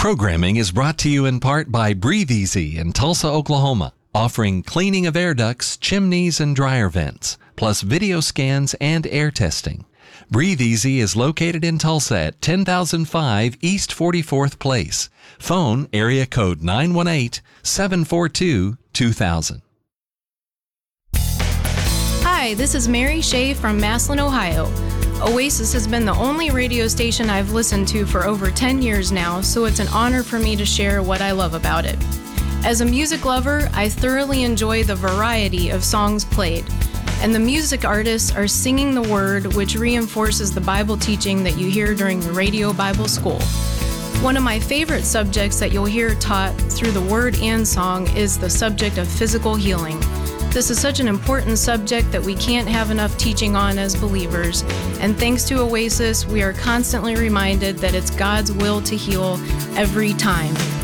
Programming is brought to you in part by Breathe Easy in Tulsa, Oklahoma, offering cleaning of air ducts, chimneys, and dryer vents, plus video scans and air testing. Breathe Easy is located in Tulsa at 10005 East 44th Place. Phone area code 918-742-2000. Hi, this is Mary Shea from Maslin, Ohio. Oasis has been the only radio station I've listened to for over 10 years now, so it's an honor for me to share what I love about it. As a music lover, I thoroughly enjoy the variety of songs played, and the music artists are singing the word, which reinforces the Bible teaching that you hear during the radio Bible school. One of my favorite subjects that you'll hear taught through the word and song is the subject of physical healing. This is such an important subject that we can't have enough teaching on as believers, and thanks to Oasis, we are constantly reminded that it's God's will to heal every time.